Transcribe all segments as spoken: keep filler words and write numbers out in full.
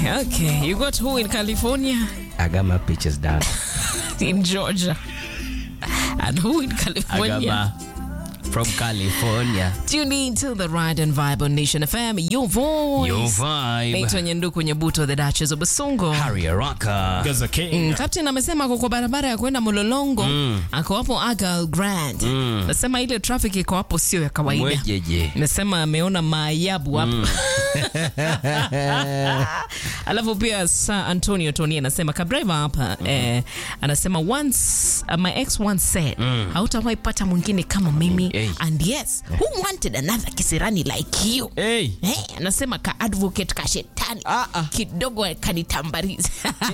Okay, you got who in California? I got my pictures done. In Georgia. And who in California? I got my from California. Tune in to the Ride and Vibe on Nation F M, your voice. Your vibe. Naitwa Nyanduku Nyabuto, the Duchess of Basongo. Harry Araka. Gaza King. Mm, Captain amesema ako kwa barabara ya kwenda Mlolongo. Mm. Ako hapo Argyle Grand. Mm. Nasema ile traffic iko hapo sio ya kawaida. Mwejeje. Nasema ameona maajabu hapo. Mm. Alafu pia Sir Antonio Tony anasema kabreva hapa mm. eh, anasema once uh, my ex once said mm. hautawahi pata mwingine kama mimi. Hey. And yes, who wanted another kisirani like you? Hey. Hey, anasema ka advocate ka shetani. Ah, ah. Kidogo kanitambariza.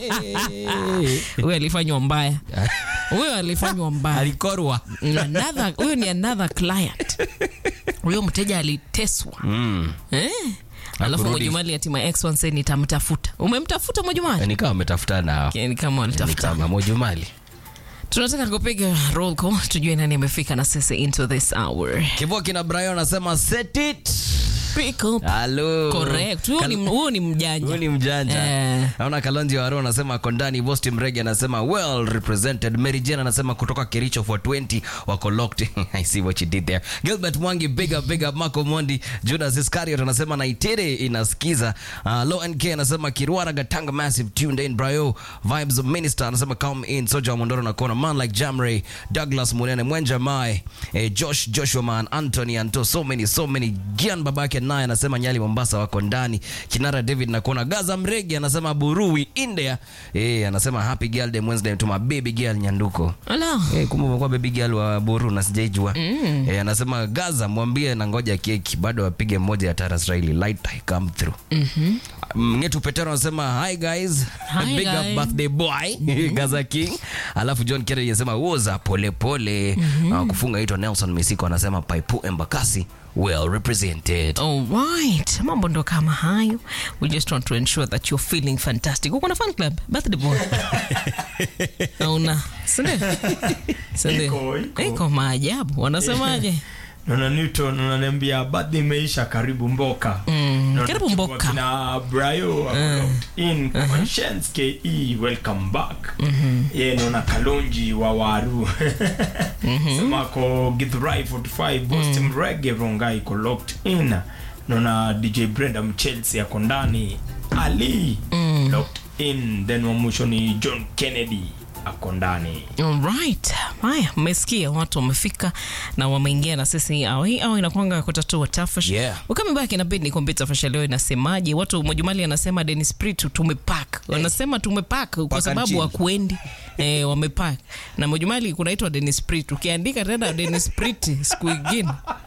Huyo alifanywa mbaya. Huyo alifanywa mbaya. Alikorwa. Another, huyo ni another client. Huyo mteja aliteswa. Mm. Eh? Alafu Mojumali ati my ex one said nitamtafuta. Umemtafuta Mojumali? Ni kama umetafuta nao. Ni kama alitafuta. Ni kama Mojumali. Tunataka kupiga roll call tujue nani amefika na sisi into this hour. Kivoki na Brian anasema set it. Pick up. Hello. Correct. Huyo ni huyo ni mjanja. Huyo ni mjanja. Eh. Naona Kalonji Waro anasema Kondani, Bosti Mrege anasema well represented. Mary Jane anasema kutoka Kericho for twenty wako locked. I see what you did there. Gilbert Mwangi big up big up. Marco Mondi, Judas Iscariot anasema Naitere inasikiza. Uh, Low N K anasema Kirwara Gatanga massive tuned in. Brayo Vibes Minister anasema come in. Soja Mondoro na kona man like Jamray, Douglas Munene, Mwenja Mai, eh, Josh Joshua man, Anthony Anto, so many so many. Gian babake naye anasema Nyali Mombasa wako ndani. Kinara David na kona. Gaza Mregi anasema Buruwi India. Eh, anasema happy girl day Wednesday to my baby girl Nyanduko. Hello. Eh, kumbe umekuwa baby girl wa Buru na sijaijua. Mm. Eh, anasema Gaza mwambie na ngoja keki bado apige moja ya Tara Israeli light I come through. Mhm. Mm Ngetu Petero anasema hi guys. Hi Big guys. up birthday boy. Mm-hmm. Gaza King. Alafu John Kerry anasema woza pole pole. Mm-hmm. Uh, kufunga ito Nelson Misiko anasema Paipu Embakasi well represented. All right. Mambo ndo kama hayo. We just want to ensure that you're feeling fantastic. Uko na fan club? Birthday boy. Hauna. Sinde. Sinde. Iko, iko. Iko maajabu. Wanasemaje? Nona Newton ananiambia birthday imeisha karibu mboka. Mm, karibu mboka. Na Brayo uh, in uh-huh. Conscience K E welcome back. Mhm. Yeye nona Kalonji wa Waru. Mhm. Sema ko Githurai forty-five Boston mm. Reggae Rongai ko locked in. Nona D J Brenda Chelsea yako ndani. Ali mm. locked in. Then wa mwisho ni John Kennedy ako ndani. All right. Haya, mmesikia watu wamefika na wameingia na sisi au hii au inakuanga kutatua tafash. Yeah. Ukame baki na bid ni kompyuta fasha leo inasemaje? Watu Mojumali anasema Dennis Pritu tumepack. Wanasema tumepack kwa sababu hakuendi. Eh, wamepack. Na Mojumali kunaitwa Dennis Pritu. Ukiandika tena Dennis Pritu siku nyingine